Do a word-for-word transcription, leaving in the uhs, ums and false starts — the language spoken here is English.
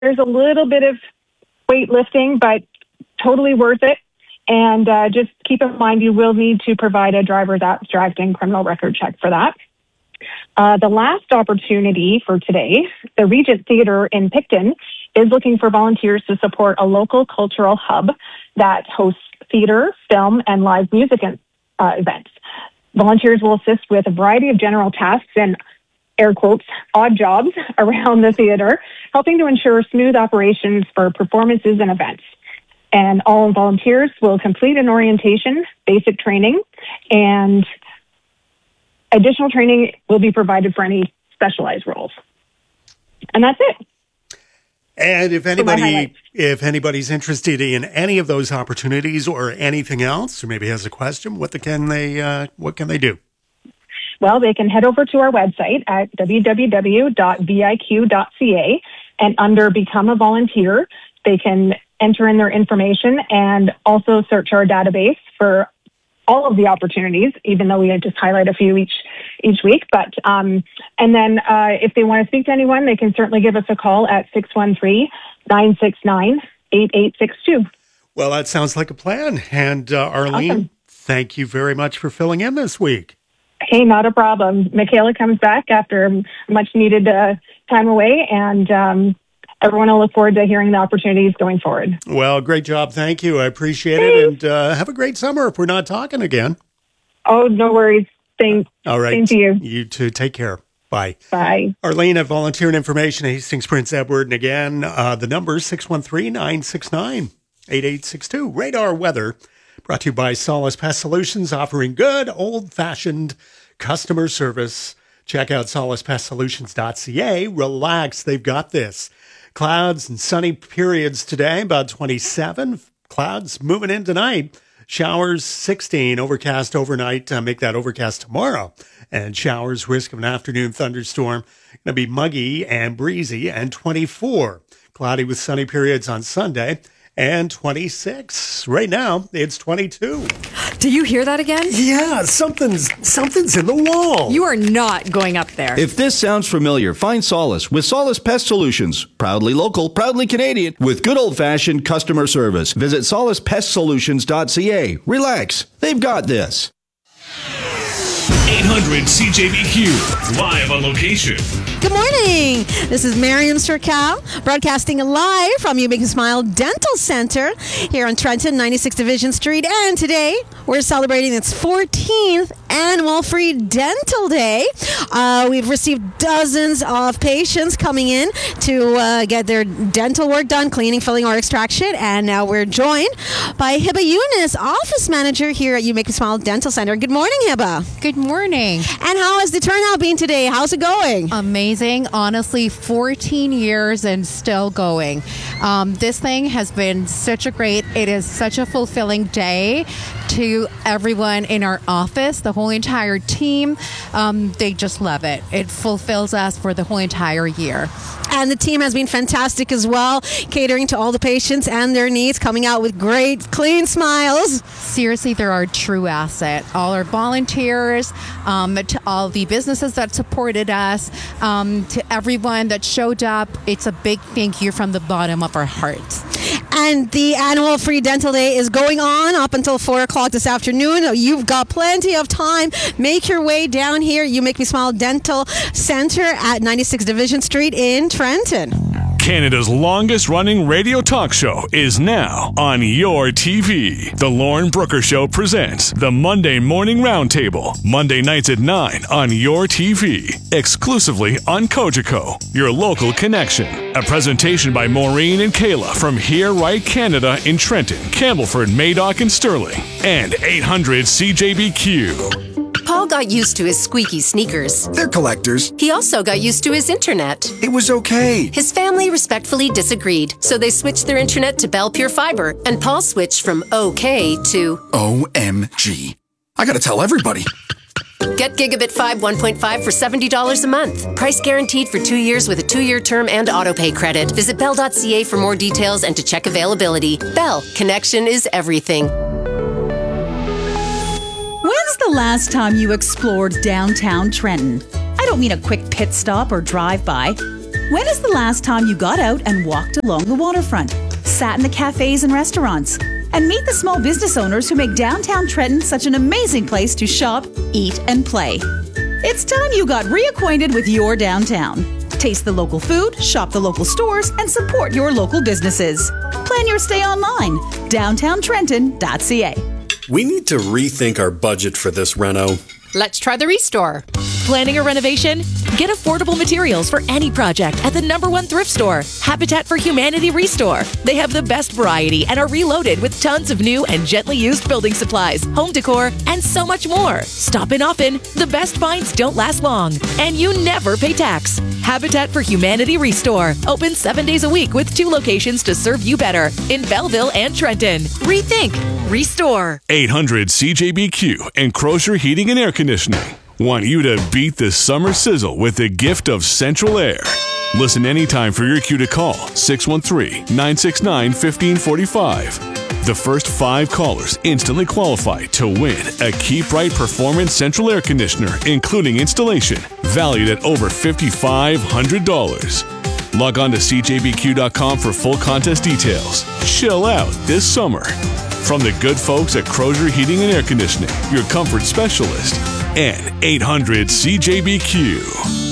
there's a little bit of weightlifting, but totally worth it. And uh, just keep in mind, you will need to provide a driver's abstract and criminal record check for that. Uh, the last opportunity for today, the Regent Theatre in Picton is looking for volunteers to support a local cultural hub that hosts theatre, film, and live music uh, events. Volunteers will assist with a variety of general tasks and, air quotes, odd jobs around the theatre, helping to ensure smooth operations for performances and events. And all volunteers will complete an orientation, basic training, and additional training will be provided for any specialized roles. And that's it. And if anybody, if anybody's interested in any of those opportunities or anything else, or maybe has a question, what the, can they, uh, what can they do? Well, they can head over to our website at w w w dot v i q dot c a, and under Become a Volunteer, they can enter in their information and also search our database for all of the opportunities, even though we just highlight a few each each week. But um, and then uh, if they want to speak to anyone, they can certainly give us a call at six one three, nine six nine, eight eight six two. Well, that sounds like a plan. And uh, Arlene, awesome. Thank you very much for filling in this week. Hey, not a problem. Michaela comes back after much needed uh, time away, and um, everyone will look forward to hearing the opportunities going forward. Well, great job. Thank you. I appreciate Thanks. it. And uh, have a great summer if we're not talking again. Oh, no worries. Same, All right. Same to you. You too. Take care. Bye. Bye. Arlene at Volunteer and Information, Hastings, Prince Edward. And again, uh, the number is six one three, nine six nine, eight eight six two. Radar Weather, brought to you by Solace Pest Solutions, offering good old-fashioned customer service. Check out solace pest solutions dot c a. Relax. They've got this. Clouds and sunny periods today, about twenty-seven. Clouds moving in tonight. Showers sixteen. Overcast overnight. Uh, make that overcast tomorrow. And showers, risk of an afternoon thunderstorm. Going to be muggy and breezy, and twenty-four. Cloudy with sunny periods on Sunday. And twenty-six. Right now, it's twenty-two. Do you hear that again? Yeah, something's something's in the wall. You are not going up there. If this sounds familiar, find solace with Solace Pest Solutions. Proudly local, proudly Canadian, with good old-fashioned customer service. Visit solace pest solutions dot c a. Relax. They've got this. eight hundred C J B Q, live on location. Good morning. This is Miriam Sircal, broadcasting live from You Make Me Smile Dental Center here on Trenton, ninety-six Division Street. And today we're celebrating its fourteenth annual Free Dental Day. Uh, we've received dozens of patients coming in to uh, get their dental work done, cleaning, filling, or extraction. And now we're joined by Hiba Yunus, office manager here at You Make Me Smile Dental Center. Good morning, Hiba. Good morning. And how has the turnout been today? How's it going? Amazing. Honestly, fourteen years and still going. Um, this thing has been such a great, it is such a fulfilling day to everyone in our office, the whole entire team. Um, they just love it. It fulfills us for the whole entire year. And the team has been fantastic as well, catering to all the patients and their needs, coming out with great, clean smiles. Seriously, they're our true asset. All our volunteers, um, to all the businesses that supported us, um, to everyone that showed up, it's a big thank you from the bottom of our hearts. And the annual Free Dental Day is going on up until four o'clock this afternoon. You've got plenty of time. Make your way down here. You Make Me Smile Dental Center at ninety-six Division Street in Trenton. Canada's longest running radio talk show is now on your T V. The Lauren Brooker Show presents the Monday Morning Roundtable. Monday nights at nine on your T V. Exclusively on Cogeco, your local connection. A presentation by Maureen and Kayla from Here Right Canada in Trenton, Campbellford, Madoc, and Sterling. And eight hundred C J B Q. Paul got used to his squeaky sneakers. They're collectors. He also got used to his internet. It was okay. His family respectfully disagreed, so they switched their internet to Bell Pure Fiber, and Paul switched from okay to O M G. I gotta tell everybody. Get Gigabit five one point five for seventy dollars a month. Price guaranteed for two years with a two-year term and autopay credit. Visit bell dot c a for more details and to check availability. Bell, connection is everything. When's the last time you explored downtown Trenton? I don't mean a quick pit stop or drive-by. When is the last time you got out and walked along the waterfront, sat in the cafes and restaurants, and meet the small business owners who make downtown Trenton such an amazing place to shop, eat, and play? It's time you got reacquainted with your downtown. Taste the local food, shop the local stores, and support your local businesses. Plan your stay online, downtown trenton dot c a. We need to rethink our budget for this reno. Let's try the Restore. Planning a renovation? Get affordable materials for any project at the number one thrift store, Habitat for Humanity Restore. They have the best variety and are reloaded with tons of new and gently used building supplies, home decor, and so much more. Stop in often. The best finds don't last long, and you never pay tax. Habitat for Humanity Restore. Open seven days a week with two locations to serve you better in Belleville and Trenton. Rethink. Restore. eight hundred C J B Q and Crozier Heating and Air Conditioning want you to beat the summer sizzle with the gift of central air. Listen anytime for your cue to call six one three, nine six nine, one five four five. The first five callers instantly qualify to win a Keep Right Performance Central Air Conditioner, including installation, valued at over five thousand five hundred dollars. Log on to c j b q dot com for full contest details. Chill out this summer. From the good folks at Crozier Heating and Air Conditioning, your comfort specialist, and eight hundred C J B Q.